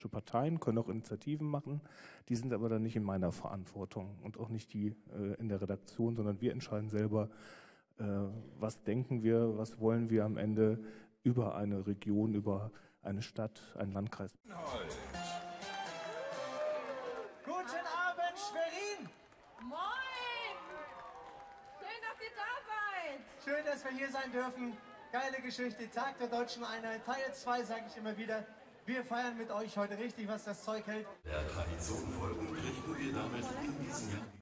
Parteien können auch Initiativen machen, die sind aber dann nicht in meiner Verantwortung und auch nicht die in der Redaktion, sondern wir entscheiden selber, was denken wir, was wollen wir am Ende über eine Region, über eine Stadt, einen Landkreis. Guten Abend, Schwerin! Moin! Schön, dass ihr da seid! Schön, dass wir hier sein dürfen. Geile Geschichte, Tag der Deutschen Einheit, Teil 2, sage ich immer wieder. Wir feiern mit euch heute richtig, was das Zeug hält. Der Tradition folgend richten wir damit in diesem Jahr